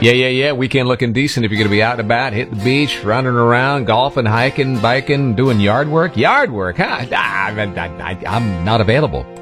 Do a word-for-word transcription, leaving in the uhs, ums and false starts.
Yeah, yeah, yeah. Weekend looking decent if you're going to be out and about, hit the beach, running around, golfing, hiking, biking, doing yard work. Yard work, huh? Ah, I, I, I, I'm not available.